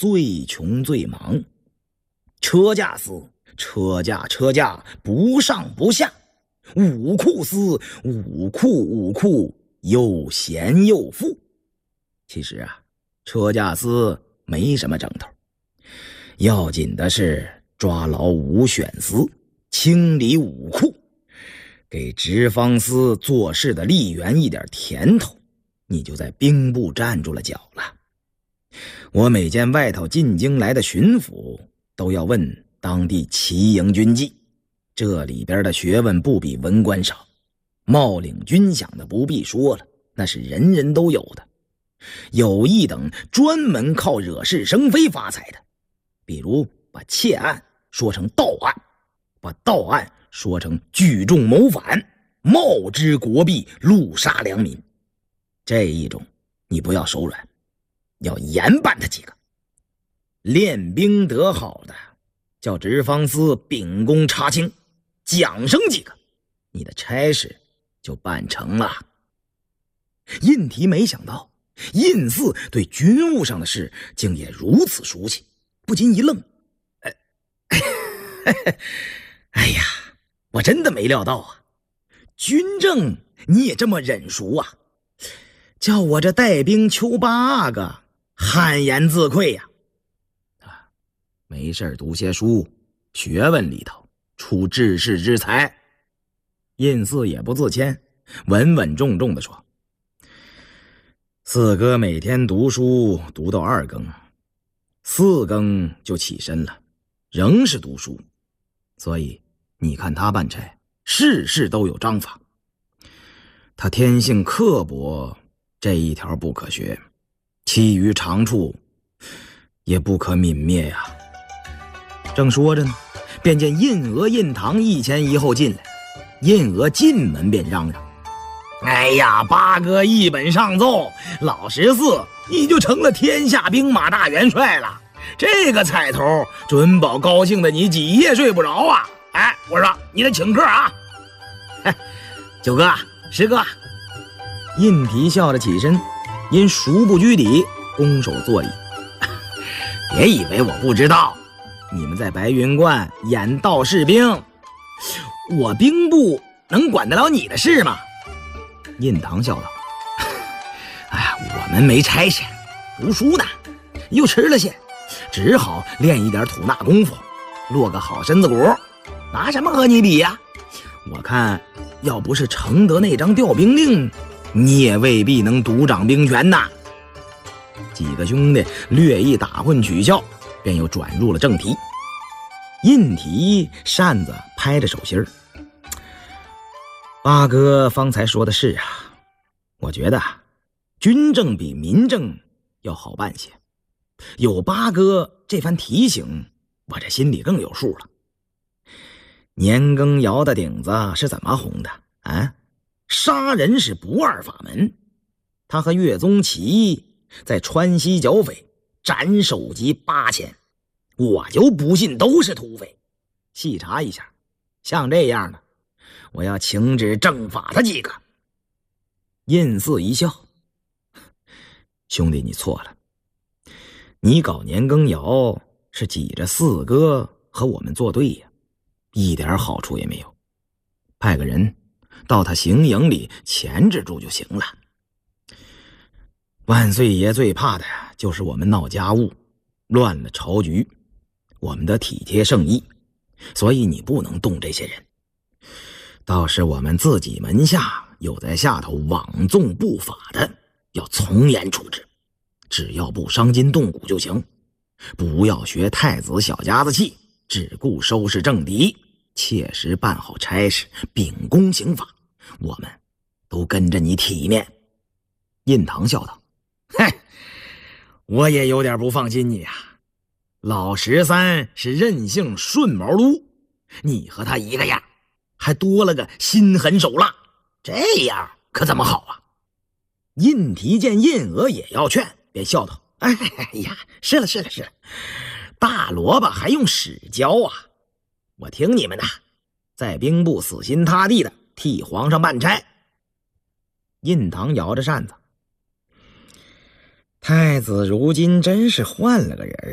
最穷最忙。车驾司，车驾不上不下；武库司，武库又闲又富。其实啊，车驾司没什么整头，要紧的是抓牢武选司，清理武库，给直方司做事的吏员一点甜头，你就在兵部站住了脚了。我每见外头进京来的巡抚，都要问当地骑营军纪，这里边的学问不比文官少。冒领军饷的不必说了，那是人人都有的。有一等专门靠惹是生非发财的，比如把窃案说成盗案，把盗案说成聚众谋反，冒之国币，戮杀良民。这一种你不要手软，要严办他几个。练兵得好的，叫直方司秉公查清，奖升几个，你的差事就办成了。印提没想到印寺对军务上的事竟也如此熟悉，不禁一愣。哎呀，我真的没料到啊，军政你也这么忍熟啊，叫我这带兵丘八个汗颜自愧呀。没事读些书，学问里头出治世之才。印寺也不自谦，稳稳重重地说，四哥每天读书读到2更，4更就起身了，仍是读书，所以你看他办差事事都有章法。他天性刻薄，这一条不可学，其余长处也不可泯灭呀。正说着呢，便见印额、印堂一前一后进来。印额进门便嚷嚷，哎呀，八哥一本上奏，老14你就成了天下兵马大元帅了，这个彩头准保高兴的你几夜睡不着啊。哎，我说你得请客啊。九哥、10哥。印提笑着起身，因熟不拘礼，拱手作揖。别以为我不知道，你们在白云观演道士兵，我兵部能管得了你的事吗？印堂笑道，哎呀，我们没差事，读书呢，又吃了些，只好练一点吐纳功夫，落个好身子骨，拿什么和你比呀？我看要不是承得那张调兵令，你也未必能独掌兵权呐。几个兄弟略一打混取笑，便又转入了正题。印提扇子拍着手心儿，八哥方才说的是啊，我觉得军政比民政要好办些，有八哥这番提醒，我这心里更有数了。年羹尧的顶子是怎么红的啊？杀人是不二法门，他和岳宗琪在川西剿匪，斩首级8000，我就不信都是土匪。细查一下，像这样的，我要请旨正法他几个。印寺一笑，兄弟你错了，你搞年羹尧是挤着4哥和我们作对呀，一点好处也没有。派个人到他行营里钳制住就行了。万岁爷最怕的就是我们闹家务，乱了朝局，我们的体贴圣意，所以你不能动这些人。倒是我们自己门下有在下头枉纵不法的，要从严处置，只要不伤筋动骨就行。不要学太子小家子气，只顾收拾政敌，切实办好差事，秉公刑法，我们都跟着你体面。印堂笑道，嘿，我也有点不放心你啊。老13是任性顺毛撸，你和他一个样，还多了个心狠手辣，这样可怎么好啊？印提见印额也要劝，便笑道，哎呀，是了，大萝卜还用屎浇啊，我听你们的，在兵部死心塌地的替皇上办差。印堂摇着扇子，太子如今真是换了个人。